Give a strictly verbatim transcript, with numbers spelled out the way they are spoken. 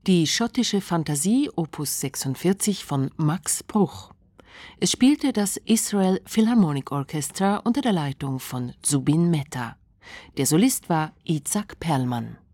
Die schottische Fantasie Opus sechsundvierzig von Max Bruch. Es spielte das Israel Philharmonic Orchestra unter der Leitung von Zubin Mehta. Der Solist war Itzhak Perlman.